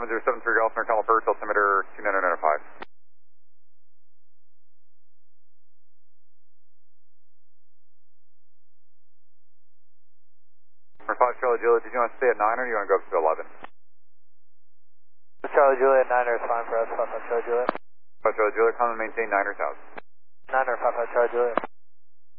1073 Golf North Caliper, altimeter 2995. Number 5 Charlie Juliet, did you want to stay at 9 or do you want to go up to 11? Charlie Juliet, 9er is fine for us, 55 Charlie Juliet. 5 Charlie Juliet, come and maintain 9er 1000. 9er, 55 Charlie Juliet.